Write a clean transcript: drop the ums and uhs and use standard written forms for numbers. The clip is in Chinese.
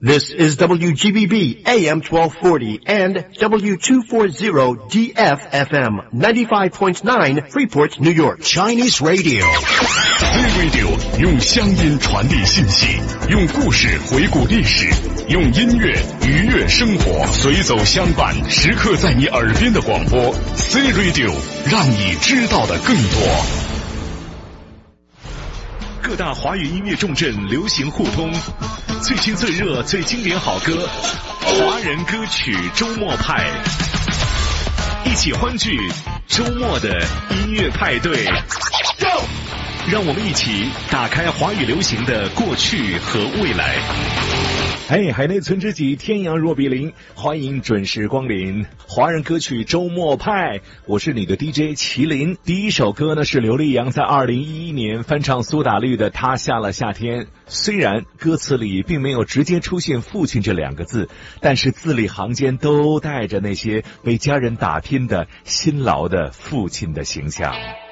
This is WGBB AM 1240 and W240DF FM 95.9 Freeport, New York. Chinese Radio. C-Radio 用乡音传递信息，用故事回顾历史，用音乐愉悦生活，随走相伴，时刻在你耳边的广播 C-Radio 让你知道的更多。各大华语音乐重镇流行互通，最新最热最经典好歌，华人歌曲周末派，一起欢聚周末的音乐派对。让我们一起打开华语流行的过去和未来。 嘿，海内存知己，天涯若比邻，欢迎准时光临华人歌曲周末派，我是你的 DJ 麒麟。第一首歌呢是刘力扬在2011年翻唱苏打绿的《他下了夏天》，虽然歌词里并没有直接出现父亲这两个字，但是字里行间都带着那些为家人打拼的辛劳的父亲的形象。